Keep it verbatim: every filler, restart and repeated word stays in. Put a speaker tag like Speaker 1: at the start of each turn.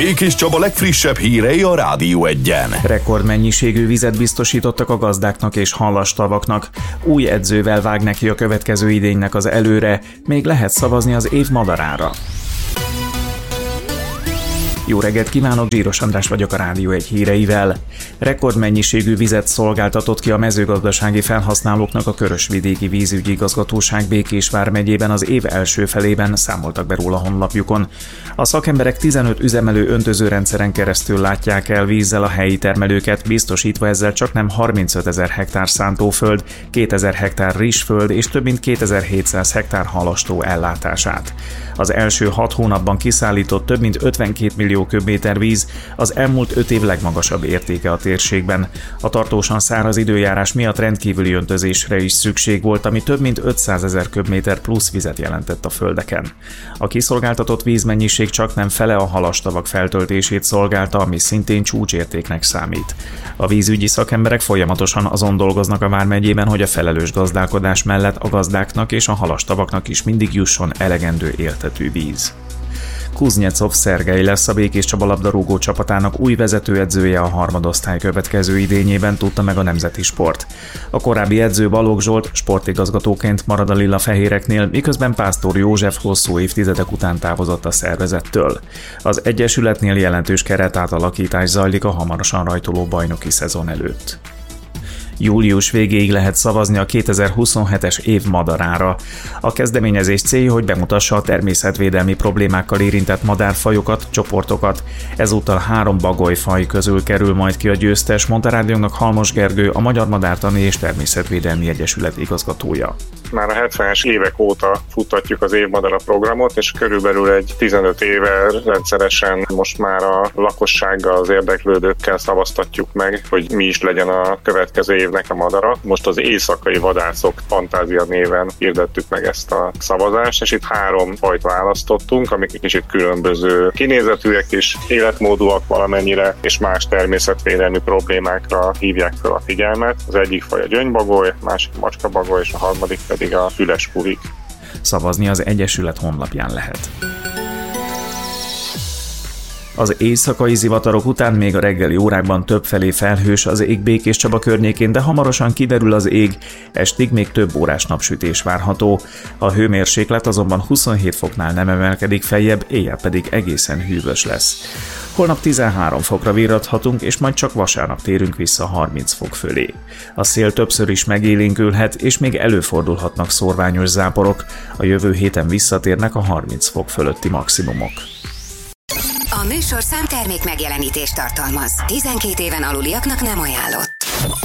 Speaker 1: Békés Csaba legfrissebb hírei a Rádió Egyen.
Speaker 2: Rekordmennyiségű vizet biztosítottak a gazdáknak és hallastavaknak. Új edzővel vág neki a következő idénynek az előre, még lehet szavazni az év madarára. Jó reggelt kívánok, Zsíros András vagyok a Rádió Egy híreivel. Rekordmennyiségű vizet szolgáltatott ki a mezőgazdasági felhasználóknak a Körösvidéki Vízügyi Igazgatóság Békés vármegyében az év első felében, számoltak be róla honlapjukon. A szakemberek tizenöt üzemelő öntözőrendszeren keresztül látják el vízzel a helyi termelőket, biztosítva ezzel csaknem harmincötezer hektár szántóföld, kétezer hektár rizsföld és több mint kétezer-hétszáz hektár halastó ellátását. Az első hat hónapban kiszállított több mint ötvenkét millió köbméter víz, az elmúlt öt év legmagasabb értéke a térségben. A tartósan száraz időjárás miatt rendkívüli öntözésre is szükség volt, ami több mint ötszázezer köbméter plusz vizet jelentett a földeken. A kiszolgáltatott vízmennyiség csaknem fele a halastavak feltöltését szolgálta, ami szintén csúcsértéknek számít. A vízügyi szakemberek folyamatosan azon dolgoznak a vármegyében, hogy a felelős gazdálkodás mellett a gazdáknak és a halastavaknak is mindig jusson elegendő éltetű víz. Kuznyecov Szergej lesz a Békés Csaba labdarúgó csapatának új vezetőedzője a harmadosztály következő idényében, tudta meg a Nemzeti Sport. A korábbi edző Balogh Zsolt sportigazgatóként marad a Lila-fehéreknél, miközben Pásztor József hosszú évtizedek után távozott a szervezettől. Az egyesületnél jelentős keretátalakítás zajlik a hamarosan rajtoló bajnoki szezon előtt. Július végéig lehet szavazni a kétezer-huszonhetes év madarára. A kezdeményezés célja, hogy bemutassa a természetvédelmi problémákkal érintett madárfajokat, csoportokat. Ezúttal három bagolyfaj közül kerül majd ki a győztes, mondta rádiónknak Halmos Gergő, a Magyar Madártani és Természetvédelmi Egyesület igazgatója.
Speaker 3: Már a hetvenes évek óta futtatjuk az évmadara programot, és körülbelül egy tizenöt éve rendszeresen most már a lakossággal, az érdeklődőkkel szavaztatjuk meg, hogy mi is legyen a következő évnek a madara. Most az éjszakai vadászok fantázia néven hirdettük meg ezt a szavazást, és itt három fajt választottunk, amik kicsit különböző kinézetűek és életmódúak valamennyire, és más természetvédelmi problémákra hívják fel a figyelmet. Az egyik faj a gyöngybagoly, a másik macskabagoly, és a harmadik pedig a füles puhik.
Speaker 2: Szavazni az Egyesület honlapján lehet. Az éjszakai zivatarok után még a reggeli órákban többfelé felhős az ég Békés Csaba környékén, de hamarosan kiderül az ég, estig még több órás napsütés várható. A hőmérséklet azonban huszonhét foknál nem emelkedik feljebb, éjjel pedig egészen hűvös lesz. Holnap tizenhárom fokra virradhatunk, és majd csak vasárnap térünk vissza harminc fok fölé. A szél többször is megélénkülhet, és még előfordulhatnak szórványos záporok. A jövő héten visszatérnek a harminc fok fölötti maximumok.
Speaker 4: A műsorszám termék megjelenítést tartalmaz. tizenkét éven aluliaknak nem ajánlott.